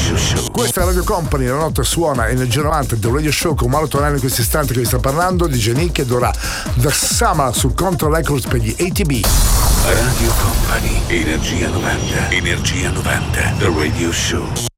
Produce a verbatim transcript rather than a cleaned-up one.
Radio Show. Questa è Radio Company, la notte suona Energia novanta del Radio Show con Mauro Tonello in questo istante che vi sta parlando, D J Nick ed ora The Summer su Control Records per gli A T B. Radio Company, Energia novanta, Energia novanta, The Radio Show.